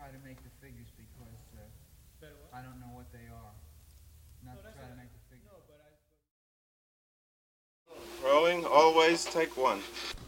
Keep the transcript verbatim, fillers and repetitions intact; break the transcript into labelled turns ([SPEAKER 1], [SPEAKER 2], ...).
[SPEAKER 1] try to make the figures because uh,
[SPEAKER 2] Better what?
[SPEAKER 1] I don't know what they are. Not
[SPEAKER 2] No,
[SPEAKER 1] to
[SPEAKER 2] that's
[SPEAKER 1] try to
[SPEAKER 2] not-
[SPEAKER 1] make the figures.
[SPEAKER 2] No, but I.
[SPEAKER 3] Rolling, always take one.